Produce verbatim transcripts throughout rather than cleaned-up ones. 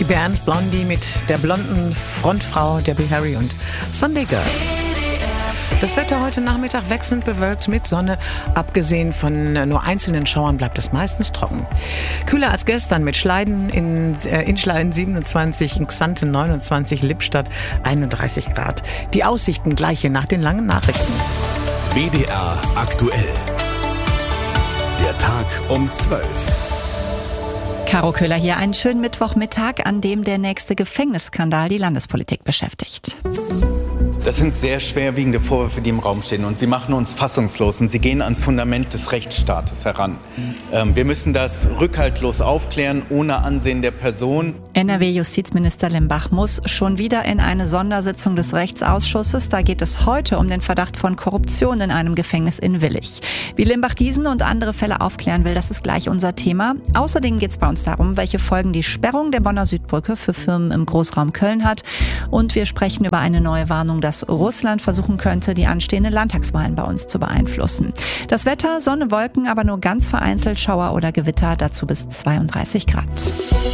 Band Blondie mit der blonden Frontfrau Debbie Harry und Sunday Girl. Das Wetter heute Nachmittag wechselnd bewölkt mit Sonne. Abgesehen von nur einzelnen Schauern bleibt es meistens trocken. Kühler als gestern mit Schleiden in äh, Inschleiden siebenundzwanzig, in Xanten neunundzwanzig, Lippstadt einunddreißig Grad. Die Aussichten gleiche nach den langen Nachrichten. W D R aktuell. Der Tag um zwölf. Caro Köhler hier. Einen schönen Mittwochmittag, an dem der nächste Gefängnisskandal die Landespolitik beschäftigt. Das sind sehr schwerwiegende Vorwürfe, die im Raum stehen. Und sie machen uns fassungslos. Und sie gehen ans Fundament des Rechtsstaates heran. Ähm, wir müssen das rückhaltlos aufklären, ohne Ansehen der Person. N R W-Justizminister Limbach muss schon wieder in eine Sondersitzung des Rechtsausschusses. Da geht es heute um den Verdacht von Korruption in einem Gefängnis in Willich. Wie Limbach diesen und andere Fälle aufklären will, das ist gleich unser Thema. Außerdem geht es bei uns darum, welche Folgen die Sperrung der Bonner Südbrücke für Firmen im Großraum Köln hat. Und wir sprechen über eine neue Warnung, dass Russland versuchen könnte, die anstehenden Landtagswahlen bei uns zu beeinflussen. Das Wetter, Sonne, Wolken, aber nur ganz vereinzelt Schauer oder Gewitter, dazu bis zweiunddreißig Grad.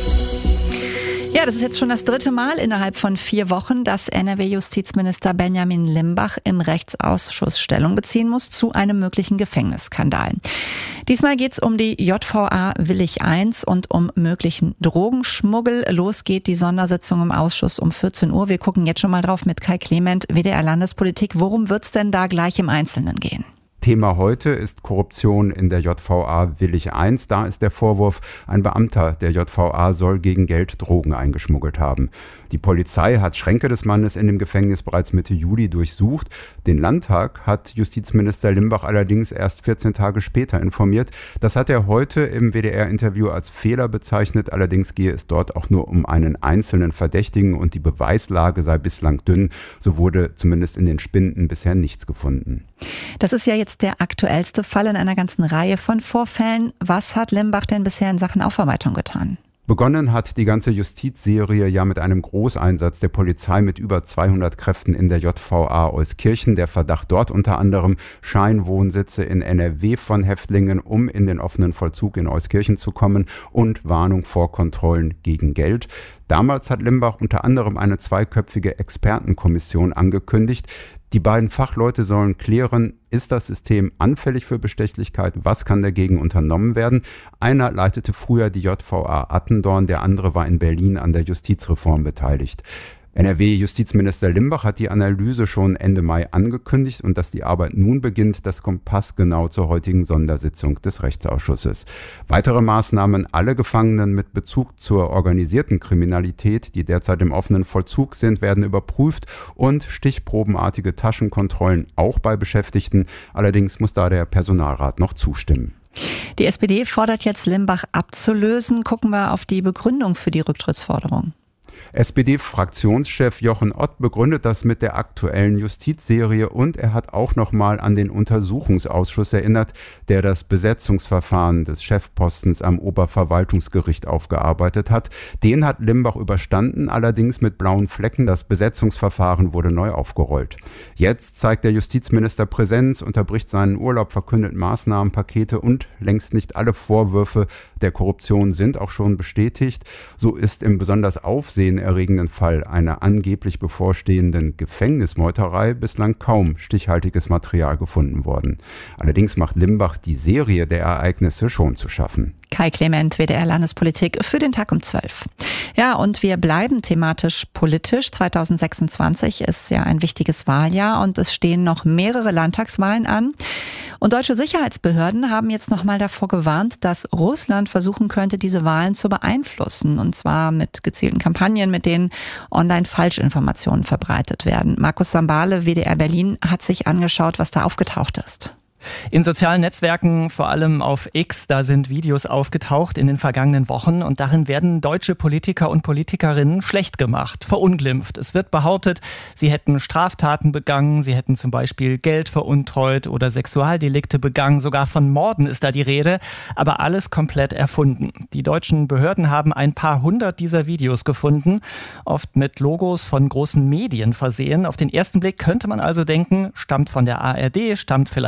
Ja, das ist jetzt schon das dritte Mal innerhalb von vier Wochen, dass N R W-Justizminister Benjamin Limbach im Rechtsausschuss Stellung beziehen muss zu einem möglichen Gefängnisskandal. Diesmal geht es um die J V A Willich eins und um möglichen Drogenschmuggel. Los geht die Sondersitzung im Ausschuss um vierzehn Uhr. Wir gucken jetzt schon mal drauf mit Kai Clement, W D R Landespolitik. Worum wird's denn da gleich im Einzelnen gehen? Thema heute ist Korruption in der J V A Willich eins. Da ist der Vorwurf, ein Beamter der J V A soll gegen Geld Drogen eingeschmuggelt haben. Die Polizei hat Schränke des Mannes in dem Gefängnis bereits Mitte Juli durchsucht. Den Landtag hat Justizminister Limbach allerdings erst vierzehn Tage später informiert. Das hat er heute im W D R-Interview als Fehler bezeichnet. Allerdings gehe es dort auch nur um einen einzelnen Verdächtigen und die Beweislage sei bislang dünn. So wurde zumindest in den Spinden bisher nichts gefunden. Das ist ja jetzt der aktuellste Fall in einer ganzen Reihe von Vorfällen. Was hat Limbach denn bisher in Sachen Aufarbeitung getan? Begonnen hat die ganze Justizserie ja mit einem Großeinsatz der Polizei mit über zweihundert Kräften in der J V A Euskirchen. Der Verdacht dort unter anderem Scheinwohnsitze in N R W von Häftlingen, um in den offenen Vollzug in Euskirchen zu kommen, und Warnung vor Kontrollen gegen Geld. Damals hat Limbach unter anderem eine zweiköpfige Expertenkommission angekündigt. Die beiden Fachleute sollen klären, ist das System anfällig für Bestechlichkeit? Was kann dagegen unternommen werden? Einer leitete früher die J V A Attendorn, der andere war in Berlin an der Justizreform beteiligt. N R W-Justizminister Limbach hat die Analyse schon Ende Mai angekündigt und dass die Arbeit nun beginnt, das kommt passgenau zur heutigen Sondersitzung des Rechtsausschusses. Weitere Maßnahmen: Alle Gefangenen mit Bezug zur organisierten Kriminalität, die derzeit im offenen Vollzug sind, werden überprüft und stichprobenartige Taschenkontrollen auch bei Beschäftigten. Allerdings muss da der Personalrat noch zustimmen. Die S P D fordert jetzt, Limbach abzulösen. Gucken wir auf die Begründung für die Rücktrittsforderung. S P D-Fraktionschef Jochen Ott begründet das mit der aktuellen Justizserie und er hat auch nochmal an den Untersuchungsausschuss erinnert, der das Besetzungsverfahren des Chefpostens am Oberverwaltungsgericht aufgearbeitet hat. Den hat Limbach überstanden, allerdings mit blauen Flecken. Das Besetzungsverfahren wurde neu aufgerollt. Jetzt zeigt der Justizminister Präsenz, unterbricht seinen Urlaub, verkündet Maßnahmenpakete und längst nicht alle Vorwürfe der Korruption sind auch schon bestätigt. So ist im besonders aufsehenerregenden Fall einer angeblich bevorstehenden Gefängnismeuterei bislang kaum stichhaltiges Material gefunden worden. Allerdings macht Limbach die Serie der Ereignisse schon zu schaffen. Kai Clement, W D R Landespolitik für den Tag um zwölf. Ja, und wir bleiben thematisch politisch. zweitausendsechsundzwanzig ist ja ein wichtiges Wahljahr und es stehen noch mehrere Landtagswahlen an. Und deutsche Sicherheitsbehörden haben jetzt nochmal davor gewarnt, dass Russland versuchen könnte, diese Wahlen zu beeinflussen. Und zwar mit gezielten Kampagnen, mit denen online Falschinformationen verbreitet werden. Markus Sambale, W D R Berlin, hat sich angeschaut, was da aufgetaucht ist. In sozialen Netzwerken, vor allem auf X, da sind Videos aufgetaucht in den vergangenen Wochen und darin werden deutsche Politiker und Politikerinnen schlecht gemacht, verunglimpft. Es wird behauptet, sie hätten Straftaten begangen, sie hätten zum Beispiel Geld veruntreut oder Sexualdelikte begangen, sogar von Morden ist da die Rede, aber alles komplett erfunden. Die deutschen Behörden haben ein paar hundert dieser Videos gefunden, oft mit Logos von großen Medien versehen. Auf den ersten Blick könnte man also denken, stammt von der A R D, stammt vielleicht von der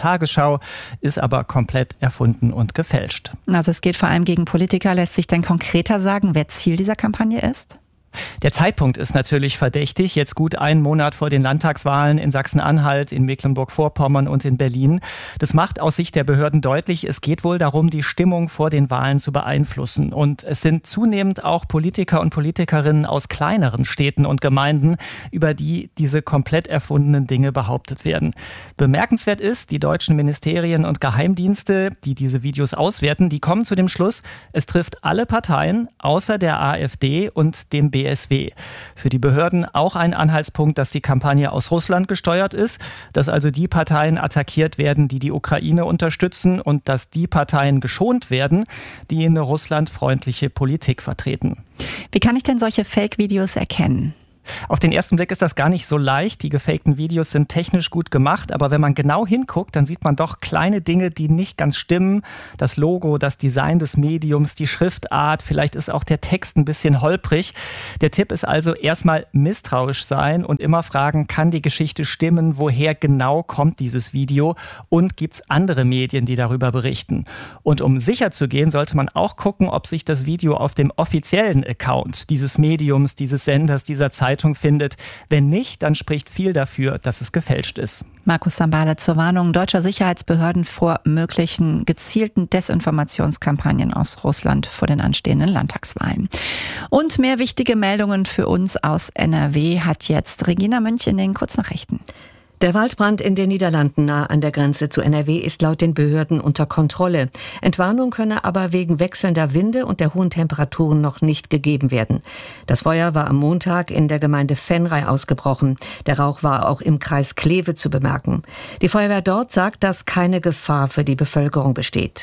Tagesschau, ist aber komplett erfunden und gefälscht. Also es geht vor allem gegen Politiker. Lässt sich denn konkreter sagen, wer Ziel dieser Kampagne ist? Der Zeitpunkt ist natürlich verdächtig, jetzt gut einen Monat vor den Landtagswahlen in Sachsen-Anhalt, in Mecklenburg-Vorpommern und in Berlin. Das macht aus Sicht der Behörden deutlich, es geht wohl darum, die Stimmung vor den Wahlen zu beeinflussen. Und es sind zunehmend auch Politiker und Politikerinnen aus kleineren Städten und Gemeinden, über die diese komplett erfundenen Dinge behauptet werden. Bemerkenswert ist, die deutschen Ministerien und Geheimdienste, die diese Videos auswerten, die kommen zu dem Schluss, es trifft alle Parteien außer der AfD und dem B S W. Für die Behörden auch ein Anhaltspunkt, dass die Kampagne aus Russland gesteuert ist, dass also die Parteien attackiert werden, die die Ukraine unterstützen und dass die Parteien geschont werden, die eine russlandfreundliche Politik vertreten. Wie kann ich denn solche Fake-Videos erkennen? Auf den ersten Blick ist das gar nicht so leicht. Die gefakten Videos sind technisch gut gemacht, aber wenn man genau hinguckt, dann sieht man doch kleine Dinge, die nicht ganz stimmen. Das Logo, das Design des Mediums, die Schriftart, vielleicht ist auch der Text ein bisschen holprig. Der Tipp ist also erstmal misstrauisch sein und immer fragen, kann die Geschichte stimmen, woher genau kommt dieses Video und gibt es andere Medien, die darüber berichten. Und um sicher zu gehen, sollte man auch gucken, ob sich das Video auf dem offiziellen Account dieses Mediums, dieses Senders, dieser Zeitung findet. Wenn nicht, dann spricht viel dafür, dass es gefälscht ist. Markus Sambale zur Warnung deutscher Sicherheitsbehörden vor möglichen gezielten Desinformationskampagnen aus Russland vor den anstehenden Landtagswahlen. Und mehr wichtige Meldungen für uns aus N R W hat jetzt Regina Münch in den Kurznachrichten. Der Waldbrand in den Niederlanden nahe an der Grenze zu N R W ist laut den Behörden unter Kontrolle. Entwarnung könne aber wegen wechselnder Winde und der hohen Temperaturen noch nicht gegeben werden. Das Feuer war am Montag in der Gemeinde Venray ausgebrochen. Der Rauch war auch im Kreis Kleve zu bemerken. Die Feuerwehr dort sagt, dass keine Gefahr für die Bevölkerung besteht.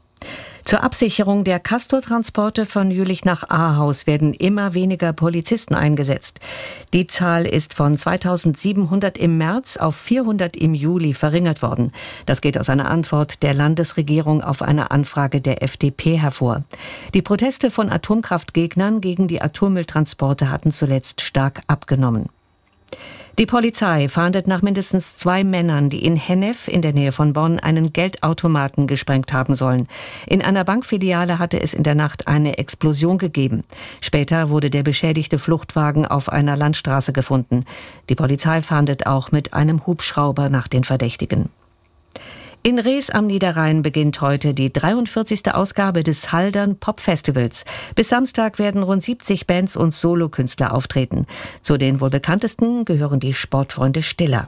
Zur Absicherung der Castortransporte von Jülich nach Ahaus werden immer weniger Polizisten eingesetzt. Die Zahl ist von zweitausendsiebenhundert im März auf vierhundert im Juli verringert worden. Das geht aus einer Antwort der Landesregierung auf eine Anfrage der F D P hervor. Die Proteste von Atomkraftgegnern gegen die Atommülltransporte hatten zuletzt stark abgenommen. Die Polizei fahndet nach mindestens zwei Männern, die in Hennef in der Nähe von Bonn einen Geldautomaten gesprengt haben sollen. In einer Bankfiliale hatte es in der Nacht eine Explosion gegeben. Später wurde der beschädigte Fluchtwagen auf einer Landstraße gefunden. Die Polizei fahndet auch mit einem Hubschrauber nach den Verdächtigen. In Rees am Niederrhein beginnt heute die dreiundvierzigste Ausgabe des Haldern Pop Festivals. Bis Samstag werden rund siebzig Bands und Solokünstler auftreten. Zu den wohl bekanntesten gehören die Sportfreunde Stiller.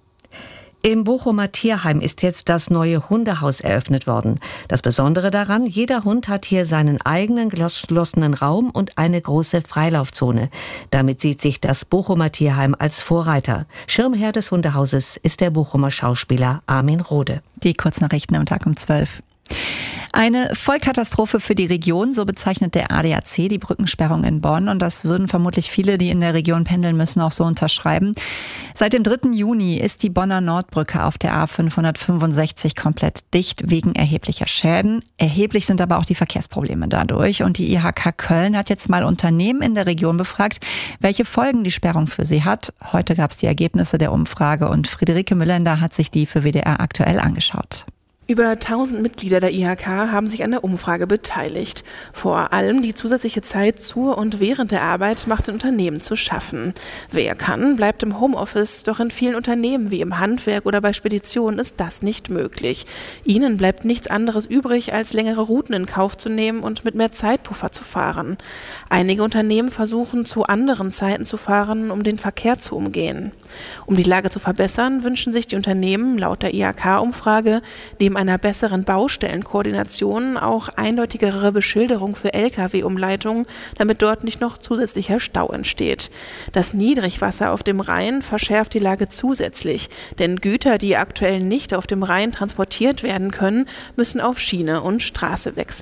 Im Bochumer Tierheim ist jetzt das neue Hundehaus eröffnet worden. Das Besondere daran, jeder Hund hat hier seinen eigenen geschlossenen Raum und eine große Freilaufzone. Damit sieht sich das Bochumer Tierheim als Vorreiter. Schirmherr des Hundehauses ist der Bochumer Schauspieler Armin Rohde. Die Kurznachrichten am Tag um zwölf. Eine Vollkatastrophe für die Region, so bezeichnet der A D A C die Brückensperrung in Bonn. Und das würden vermutlich viele, die in der Region pendeln müssen, auch so unterschreiben. Seit dem dritten Juni ist die Bonner Nordbrücke auf der A fünfhundertfünfundsechzig komplett dicht wegen erheblicher Schäden. Erheblich sind aber auch die Verkehrsprobleme dadurch. Und die I H K Köln hat jetzt mal Unternehmen in der Region befragt, welche Folgen die Sperrung für sie hat. Heute gab es die Ergebnisse der Umfrage und Friederike Müllender hat sich die für W D R aktuell angeschaut. Über tausend Mitglieder der I H K haben sich an der Umfrage beteiligt. Vor allem die zusätzliche Zeit zur und während der Arbeit macht den Unternehmen zu schaffen. Wer kann, bleibt im Homeoffice, doch in vielen Unternehmen wie im Handwerk oder bei Speditionen ist das nicht möglich. Ihnen bleibt nichts anderes übrig, als längere Routen in Kauf zu nehmen und mit mehr Zeitpuffer zu fahren. Einige Unternehmen versuchen, zu anderen Zeiten zu fahren, um den Verkehr zu umgehen. Um die Lage zu verbessern, wünschen sich die Unternehmen laut der I H K-Umfrage neben einer besseren Baustellenkoordination auch eindeutigere Beschilderung für L K W-Umleitungen, damit dort nicht noch zusätzlicher Stau entsteht. Das Niedrigwasser auf dem Rhein verschärft die Lage zusätzlich, denn Güter, die aktuell nicht auf dem Rhein transportiert werden können, müssen auf Schiene und Straße wechseln.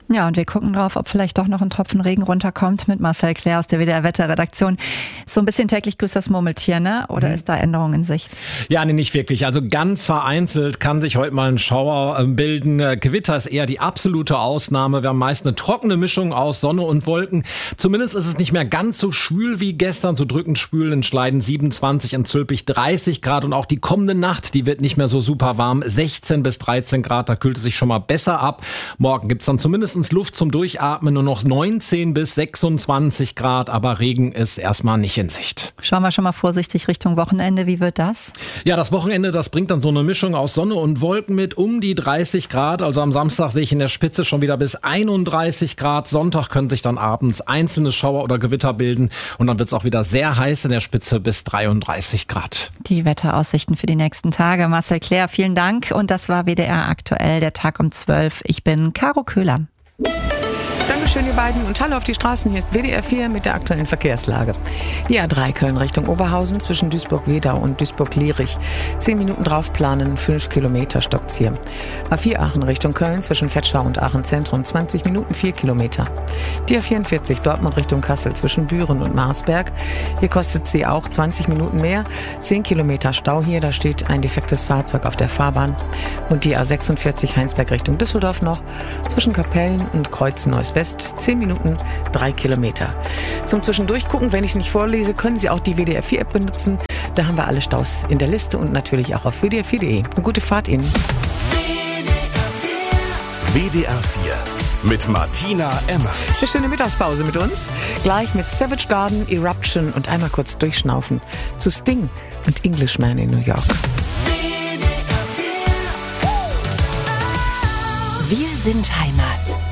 Ja, und wir gucken drauf, ob vielleicht doch noch ein Tropfen Regen runterkommt mit Marcel Clair aus der W D R-Wetterredaktion. So ein bisschen täglich grüßt das Murmeltier, ne? Oder mhm. ist da Änderung in Sicht? Ja, nee, nicht wirklich. Also ganz vereinzelt kann sich heute mal ein Schauer bilden. Gewitter ist eher die absolute Ausnahme. Wir haben meist eine trockene Mischung aus Sonne und Wolken. Zumindest ist es nicht mehr ganz so schwül wie gestern. So drückend schwül in Schleiden siebenundzwanzig, in Zülpich dreißig Grad. Und auch die kommende Nacht, die wird nicht mehr so super warm. sechzehn bis dreizehn Grad, da kühlt es sich schon mal besser ab. Morgen gibt's dann zumindest Luft zum Durchatmen, nur noch neunzehn bis sechsundzwanzig Grad. Aber Regen ist erstmal nicht in Sicht. Schauen wir schon mal vorsichtig Richtung Wochenende. Wie wird das? Ja, das Wochenende, das bringt dann so eine Mischung aus Sonne und Wolken mit um die dreißig Grad. Also am Samstag sehe ich in der Spitze schon wieder bis einunddreißig Grad. Sonntag können sich dann abends einzelne Schauer oder Gewitter bilden. Und dann wird es auch wieder sehr heiß in der Spitze bis dreiunddreißig Grad. Die Wetteraussichten für die nächsten Tage. Marcel Clair, vielen Dank. Und das war W D R aktuell, der Tag um zwölf. Ich bin Caro Köhler. Dankeschön, ihr beiden. Und hallo auf die Straßen. Hier ist W D R vier mit der aktuellen Verkehrslage. Die A drei Köln Richtung Oberhausen zwischen Duisburg-Wedau und Duisburg-Lierich. Zehn Minuten drauf planen, fünf Kilometer stockt's hier. A vier Aachen Richtung Köln zwischen Vetschau und Aachen Zentrum. zwanzig Minuten, vier Kilometer. Die A vierundvierzig Dortmund Richtung Kassel zwischen Büren und Marsberg. Hier kostet sie auch zwanzig Minuten mehr. zehn Kilometer Stau hier. Da steht ein defektes Fahrzeug auf der Fahrbahn. Und die A sechsundvierzig Heinsberg Richtung Düsseldorf noch zwischen Kapellen und Kreuzen-Neuss-West. zehn Minuten, drei Kilometer. Zum Zwischendurchgucken, wenn ich es nicht vorlese, können Sie auch die W D R vier App benutzen. Da haben wir alle Staus in der Liste und natürlich auch auf w d r vier punkt de. Eine gute Fahrt Ihnen. W D R vier mit Martina Emmerich. Eine schöne Mittagspause mit uns. Gleich mit Savage Garden, Eruption und einmal kurz durchschnaufen zu Sting und Englishman in New York. Wir sind Heimat.